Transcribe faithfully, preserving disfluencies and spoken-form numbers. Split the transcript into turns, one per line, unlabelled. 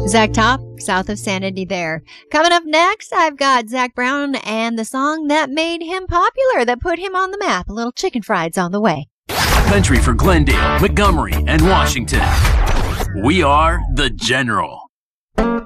Zach Top, South of Sanity there. Coming up next, I've got Zach Brown and the song that made him popular, that put him on the map. A little Chicken Fried's on the way.
Country for Glendale, Montgomery, and Washington. We are The General.